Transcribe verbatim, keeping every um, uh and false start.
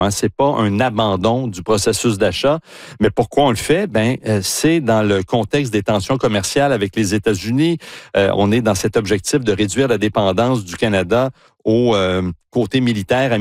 Hein, c'est pas un abandon du processus d'achat, mais pourquoi on le fait? Ben, euh, c'est dans le contexte des tensions commerciales avec les États-Unis. Euh, on est dans cet objectif de réduire la dépendance du Canada au euh, côté militaire